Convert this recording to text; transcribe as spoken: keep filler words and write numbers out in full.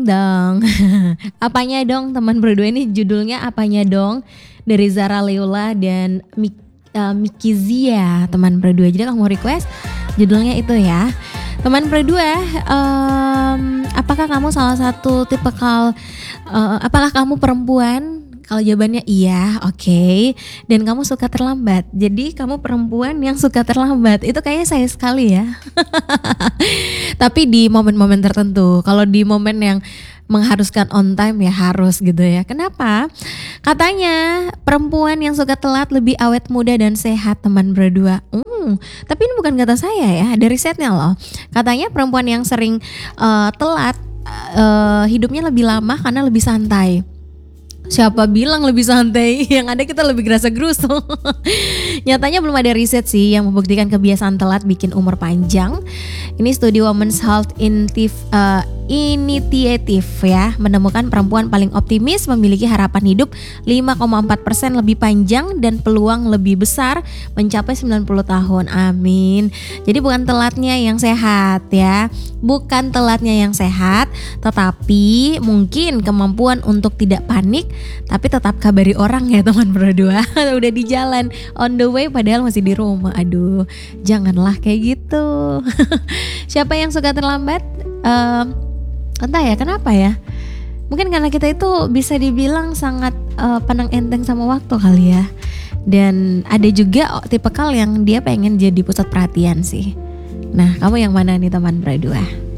dong dong. Apanya dong teman berdua ini judulnya apanya dong dari Zara Leula dan Mik, uh, Miki Zia teman berdua. Jadi kamu request judulnya itu ya. Teman berdua, um, apakah kamu salah satu tipikal, uh, apakah kamu perempuan? Kalau jawabannya iya, oke. Okay. Dan kamu suka terlambat. Jadi kamu perempuan yang suka terlambat. Itu kayaknya saya sekali ya. Tapi di momen-momen tertentu. Kalau di momen yang mengharuskan on time ya harus gitu ya. Kenapa? Katanya perempuan yang suka telat lebih awet muda dan sehat teman berdua. Hmm, tapi ini bukan kata saya ya, ada risetnya loh. Katanya perempuan yang sering uh, telat uh, hidupnya lebih lama karena lebih santai. Siapa bilang lebih santai? Yang ada kita lebih gerasa gerusu. Nyatanya belum ada riset sih yang membuktikan kebiasaan telat bikin umur panjang. Ini studi Women's Health Initiative, uh, Initiative ya, menemukan perempuan paling optimis memiliki harapan hidup lima koma empat persen lebih panjang dan peluang lebih besar mencapai sembilan puluh tahun. Amin. Jadi bukan telatnya yang sehat ya. Bukan telatnya yang sehat, tetapi mungkin kemampuan untuk tidak panik tapi tetap kabari orang ya teman berdua. Udah di jalan on the way padahal masih di rumah. Aduh, janganlah kayak gitu. Siapa yang suka terlambat? Um, entah ya kenapa ya. Mungkin karena kita itu bisa dibilang sangat uh, pandang enteng sama waktu kali ya. Dan ada juga tipikal yang dia pengen jadi pusat perhatian sih. Nah, kamu yang mana nih teman berdua?